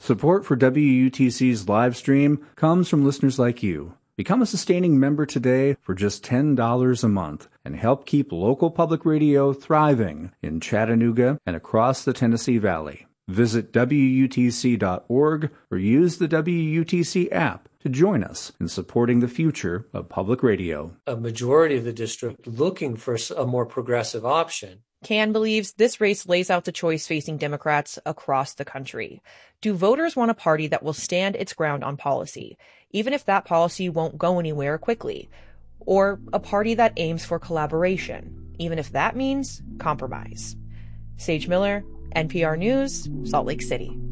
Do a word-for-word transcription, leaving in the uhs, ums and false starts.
Support for W U T C's live stream comes from listeners like you. Become a sustaining member today for just ten dollars a month and help keep local public radio thriving in Chattanooga and across the Tennessee Valley. Visit W U T C dot org or use the W U T C app to join us in supporting the future of public radio. A majority of the district looking for a more progressive option. Can believes this race lays out the choice facing Democrats across the country. Do voters want a party that will stand its ground on policy, even if that policy won't go anywhere quickly? Or a party that aims for collaboration, even if that means compromise? Sage Miller, N P R News, Salt Lake City.